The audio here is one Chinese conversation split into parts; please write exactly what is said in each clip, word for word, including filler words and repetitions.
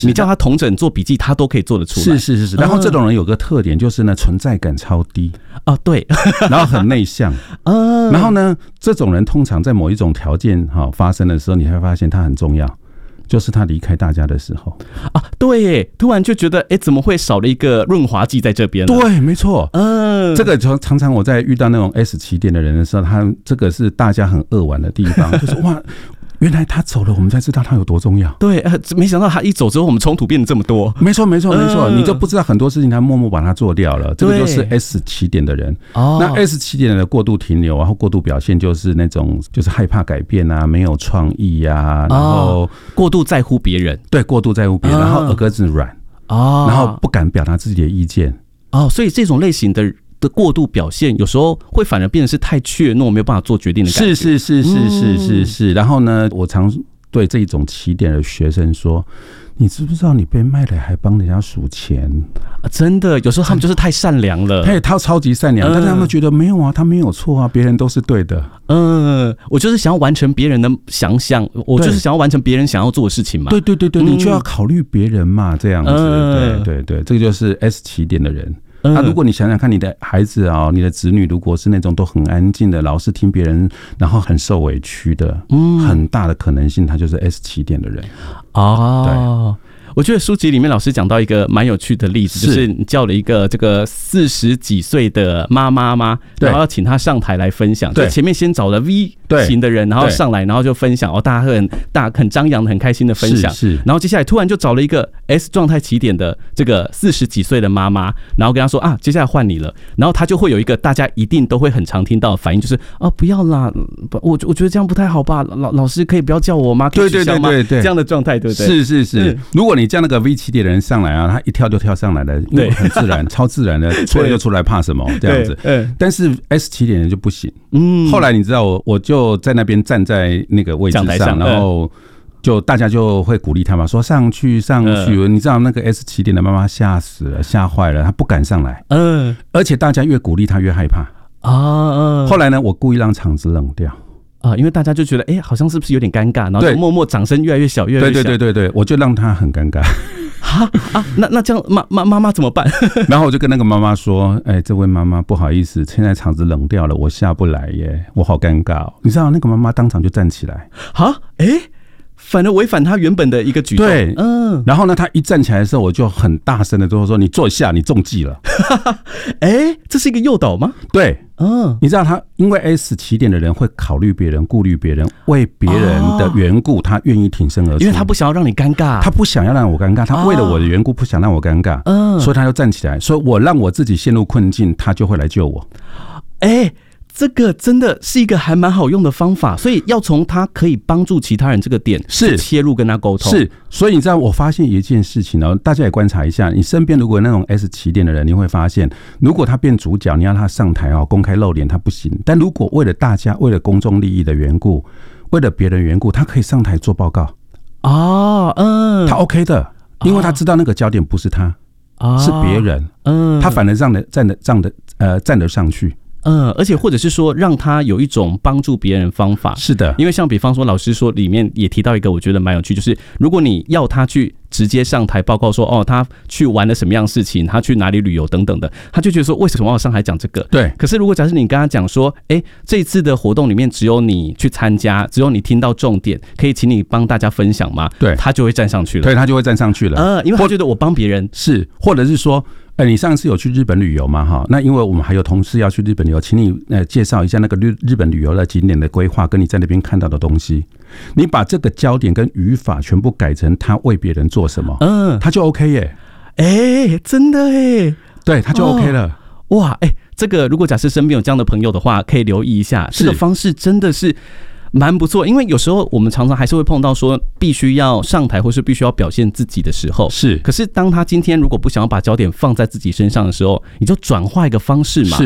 你叫他统整做笔记，他都可以做得出来。 是是是是。然后这种人有个特点就是呢，存在感超低啊，对， 然后很内向啊。然后呢，这种人通常在某一种条件哈发生的时候，你会发现他很重要。就是他离开大家的时候啊，对耶，突然就觉得，哎，怎么会少了一个润滑剂在这边呢？ 对，没错，嗯，这个常常我在遇到那种 S 起点的人的时候，他这个是大家很扼腕的地方，就是哇。原来他走了，我们才知道他有多重要。对， 呃，没想到他一走之后，我们冲突变得这么多。 没错，没错，没错，嗯、你就不知道很多事情，他默默把它做掉了。这个就是 S 起点的人。哦，那 S 起点的过度停留，然后过度表现，就是那种就是害怕改变啊，没有创意啊，然后、 哦、过度在乎别人， 对，过度在乎别人，哦、然后耳根子软，哦，然后不敢表达自己的意见。 哦，所以这种类型的。的过度表现，有时候会反而变成是太怯懦，没有办法做决定的感觉。 是是是是是是是。然后呢，我常对这种起点的学生说：“你知不知道你被卖了还帮人家数钱、 啊？真的，有时候他们就是太善良了。 嘿，他超级善良，嗯、但是他们觉得没有啊，他没有错啊，别人都是对的。 嗯，我就是想要完成别人的想象，我就是想要完成别人想要做的事情嘛。 对对对对，嗯、你就要考虑别人嘛，这样子。嗯、对对对，这个就是 S 起点的人。”那、啊、如果你想想看，你的孩子啊、哦，你的子女如果是那种都很安静的，老是听别人，然后很受委屈的，嗯，很大的可能性他就是 S 起点的人。 哦，对。我觉得书籍里面老师讲到一个蛮有趣的例子，就是你叫了一个这个四十几岁的妈妈妈，然后要请她上台来分享。对，前面先找了 V 型的人，然后上来，然后就分享，哦，大家很大很张扬的、很开心的分享。是，是。然后接下来突然就找了一个 S 状态起点的这个四十几岁的妈妈，然后跟她说啊，接下来换你了。然后她就会有一个大家一定都会很常听到的反应，就是啊，不要啦，我我觉得这样不太好吧，老老师可以不要叫我吗？可以取消吗？对对对对对，这样的状态，对不对？ 是是是。如果你叫那个 V 起点的人上来啊，他一跳就跳上来了，因为很自然，超自然的，出来就出来，怕什么这样子？但是 S 起点人就不行。嗯，后来你知道我，我就在那边站在那个位置上，然后就大家就会鼓励他嘛，说上去上去。你知道那个 S 起点的妈妈吓死了，吓坏了，她不敢上来。嗯，而且大家越鼓励她越害怕啊。后来呢，我故意让场子冷掉。 啊，因为大家就觉得，哎、欸，好像是不是有点尴尬，然后就默默掌声越来越小，越来越小。 对对对对对，我就让他很尴尬。 哈啊，那那这样妈妈妈妈怎么办？ 然后我就跟那个妈妈说，哎、欸，这位妈妈不好意思，现在场子冷掉了，我下不来耶，我好尴尬哦。你知道那个妈妈当场就站起来， 哈，哎、欸。反而违反他原本的一个举动。 对，嗯。然后呢，他一站起来的时候，我就很大声的就说：“你坐下，你中计了。” 哎、欸，这是一个诱导吗？ 对，嗯。你知道他因为 S 起点的人会考虑别人、顾虑别人，为别人的缘故，他愿意挺身而出， 因为他不想要让你尴尬， 他不想要让我尴尬，他为了我的缘故不想让我尴尬，嗯。所以他就站起来，所以我让我自己陷入困境，他就会来救我。 哎、欸。这个真的是一个还蛮好用的方法，所以要从他可以帮助其他人这个点是切入跟他沟通。 是，所以你知道我发现一件事情呢，大家也观察一下，你身边如果有那种 S 起点的人，你会发现，如果他变主角，你要他上台哦，公开露脸他不行。但如果为了大家，为了公众利益的缘故，为了别人缘故，他可以上台做报告哦，嗯，他 OK 的，因为他知道那个焦点不是他，哦、是别人，嗯，他反而让人站得站得呃站得上去。 嗯，而且或者是说让他有一种帮助别人方法。 是的， 因为像比方说老师说里面也提到一个我觉得蛮有趣，就是如果你要他去直接上台报告说哦他去玩了什么样的事情，他去哪里旅游等等的，他就觉得说为什么要上台讲这个？ 对。 可是如果假设你跟他讲说，哎，这一次的活动里面只有你去参加，只有你听到重点，可以请你帮大家分享吗？ 对， 他就会站上去了。 对，他就会站上去了。 呃，因为他觉得我帮别人是，或者是说。哎，你上次有去日本旅游吗？哈，那因为我们还有同事要去日本旅游，请你呃介绍一下那个日日本旅游的景点的规划，跟你在那边看到的东西。你把这个焦点跟语法全部改成他为别人做什么，嗯，他就 OK 耶。 哎、欸，真的哎， 对，他就 OK 了。 哦、哇，哎、欸，这个如果假设身边有这样的朋友的话，可以留意一下，这个方式真的是。蛮不错，因为有时候我们常常还是会碰到说必须要上台或是必须要表现自己的时候， 是。 可是当他今天如果不想要把焦点放在自己身上的时候，你就转化一个方式嘛， 是。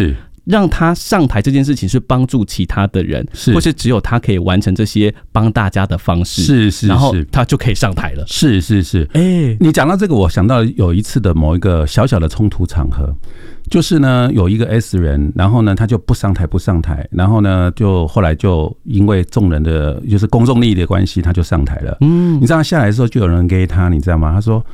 让他上台这件事情是帮助其他的人，是或是只有他可以完成这些帮大家的方式， 是是， 然后他就可以上台了。 是是是，哎、欸，你讲到这个，我想到有一次的某一个小小的冲突场合。就是呢，有一个 S 人，然后呢，他就不上台，不上台，然后呢，就后来就因为众人的就是公众利益的关系，他就上台了。嗯，你知道他下来的时候，就有人给他，你知道吗？他说：“